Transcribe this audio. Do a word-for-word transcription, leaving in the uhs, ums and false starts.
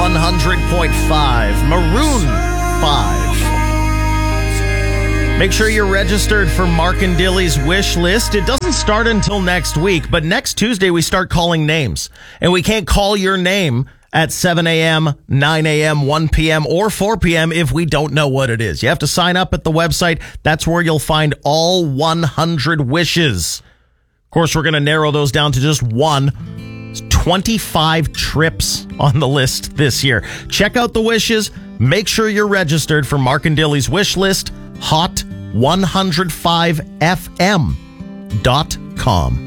one hundred point five. Maroon five. Make sure you're registered for Mark and Dilly's wish list. It doesn't start until next week, but next Tuesday we start calling names. And we can't call your name at seven a.m., nine a.m., one p.m., or four p.m. if we don't know what it is. You have to sign up at the website. That's where you'll find all one hundred wishes. Of course, we're going to narrow those down to just one. There's twenty-five trips on the list this year. Check out the wishes. Make sure you're registered for Mark and Dilly's wish list. hot one oh five f m dot com.